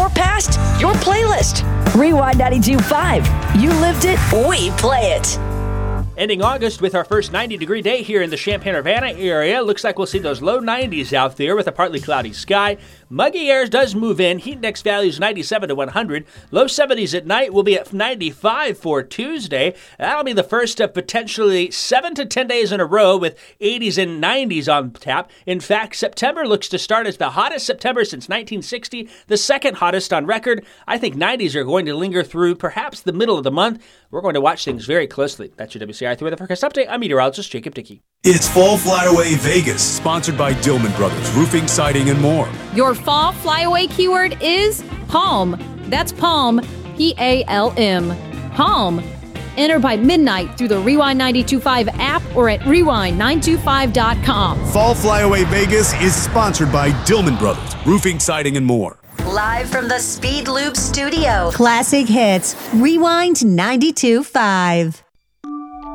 your past, your playlist. Rewind 92.5. You lived it, we play it. Ending August with our first 90-degree day here in the Champaign-Urbana area. Looks like we'll see those low 90s out there with a partly cloudy sky. Muggy air does move in. Heat index values 97 to 100. Low 70s at night. We'll be at 95 for Tuesday. That'll be the first of potentially 7 to 10 days in a row with 80s and 90s on tap. In fact, September looks to start as the hottest September since 1960, the second hottest on record. I think 90s are going to linger through perhaps the middle of the month. We're going to watch things very closely. That's your WCI 3 Weather Forecast Update. I'm meteorologist Jacob Dickey. It's Fall Flyaway Vegas, sponsored by Dillman Brothers Roofing, Siding, and more. Your fall flyaway keyword is Palm. That's Palm, P-A-L-M. Palm. Enter by midnight through the Rewind 92.5 app or at rewind925.com. Fall Flyaway Vegas is sponsored by Dillman Brothers Roofing, Siding, and more. Live from the Speed Loop studio. Classic hits. Rewind 92.5.